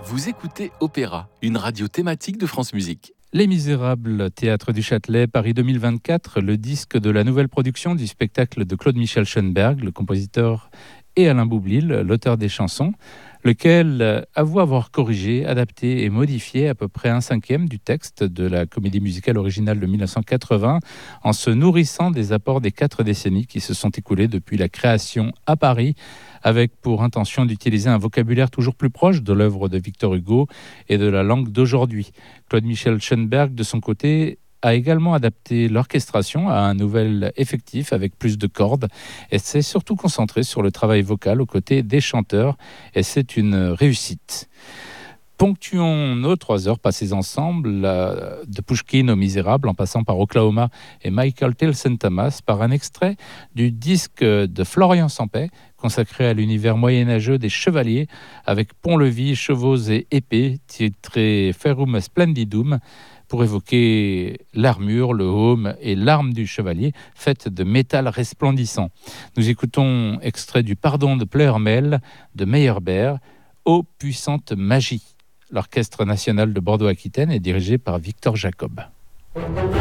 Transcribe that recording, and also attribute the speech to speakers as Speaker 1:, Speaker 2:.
Speaker 1: Vous écoutez Opéra, une radio thématique de France Musique.
Speaker 2: Les Misérables, Théâtre du Châtelet, Paris 2024, le disque de la nouvelle production du spectacle de Claude-Michel Schoenberg, le compositeur, et Alain Boublil, l'auteur des chansons, lequel avoue avoir corrigé, adapté et modifié à peu près 1/5 du texte de la comédie musicale originale de 1980, en se nourrissant des apports des 4 décennies qui se sont écoulées depuis la création à Paris, avec pour intention d'utiliser un vocabulaire toujours plus proche de l'œuvre de Victor Hugo et de la langue d'aujourd'hui. Claude-Michel Schoenberg, de son côté, a également adapté l'orchestration à un nouvel effectif avec plus de cordes et s'est surtout concentré sur le travail vocal aux côtés des chanteurs, et c'est une réussite. Ponctuons nos 3 heures passées ensemble, de Pouchkine aux Misérables, en passant par Oklahoma et Michael Tilson Thomas, par un extrait du disque de Florian Sampey, consacré à l'univers moyenâgeux des chevaliers, avec pont-levis, chevaux et épées, titré Ferrum Splendidum, pour évoquer l'armure, le haume et l'arme du chevalier, faite de métal resplendissant. Nous écoutons extrait du Pardon de Pleurmel de Meyerbeer, Ô puissante magie. L'Orchestre national de Bordeaux-Aquitaine est dirigé par Victor Jacob.